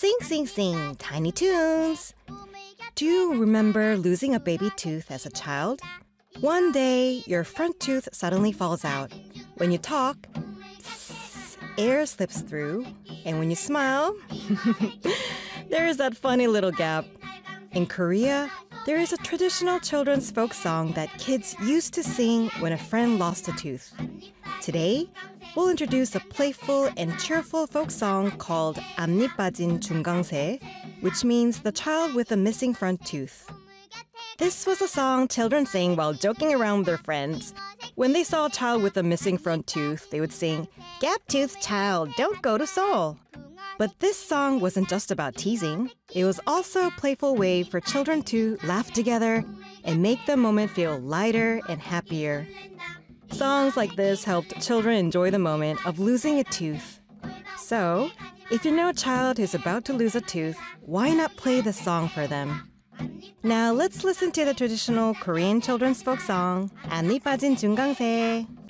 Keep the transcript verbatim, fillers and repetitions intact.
Sing, sing, sing, Tiny Toons. Do you remember losing a baby tooth as a child? One day, your front tooth suddenly falls out. When you talk, tss, air slips through. And when you smile, there is that funny little gap. In Korea, there is a traditional children's folk song that kids used to sing when a friend lost a tooth. Today, we'll introduce a playful and cheerful folk song called 앞니 빠진 중강새, which means the child with a missing front tooth. This was a song children sang while joking around with their friends. When they saw a child with a missing front tooth, they would sing, "Gap-toothed child, don't go to Seoul." But this song wasn't just about teasing. It was also a playful way for children to laugh together and make the moment feel lighter and happier. Songs like this helped children enjoy the moment of losing a tooth. So, if you know a child who's about to lose a tooth, why not play this song for them? Now let's listen to the traditional Korean children's folk song, 앞니 빠진 중강새.